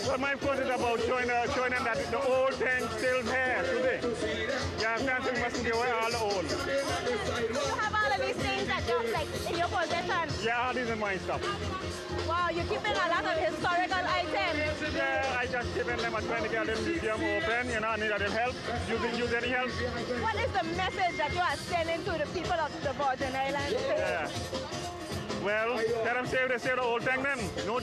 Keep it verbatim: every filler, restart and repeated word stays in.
Well, my post is about showing, uh, showing them that the old thing still there today. You understand? So we mustn't give away all the old. You have all of these things that you're like in your possession. Yeah, all these are my stuff. Wow, you're keeping a lot of historical items. Yeah, I just keeping them and trying to get the museum open. You know, I need a little help. You can use any help. What is the message that you are sending to the people of the Virgin Islands? Yeah. Well, let them save the, save the old thing then. No